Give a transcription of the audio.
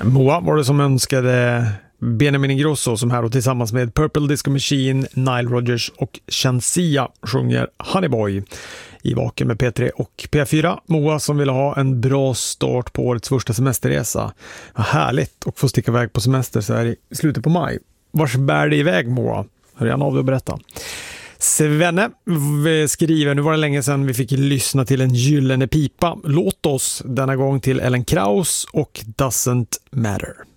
Moa var det som önskade Benjamin Ingrosso, som här då tillsammans med Purple Disco Machine, Nile Rodgers och Shansia sjunger Honey Boy i Vaken med P3 och P4. Moa som vill ha en bra start på årets första semesterresa. Vad härligt att få sticka iväg på semester så här i slutet på maj. Vars bär det iväg, Moa? Hör gärna av dig att berätta. Svenne skriver, nu var det länge sedan vi fick lyssna till en gyllene pipa. Låt oss denna gång till Ellen Kraus och Doesn't Matter.